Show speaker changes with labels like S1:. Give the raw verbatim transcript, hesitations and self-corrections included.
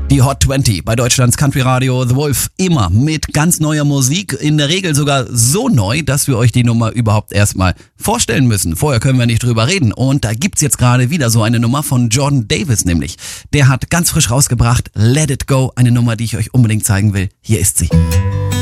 S1: Die Hot zwanzig bei Deutschlands Country Radio The Wolf, immer mit ganz neuer Musik, in der Regel sogar so neu, dass wir euch die Nummer überhaupt erstmal vorstellen müssen. Vorher können wir nicht drüber reden und da gibt's jetzt gerade wieder so eine Nummer von Jordan Davis nämlich. Der hat ganz frisch rausgebracht Let It Go, eine Nummer, die ich euch unbedingt zeigen will. Hier ist sie.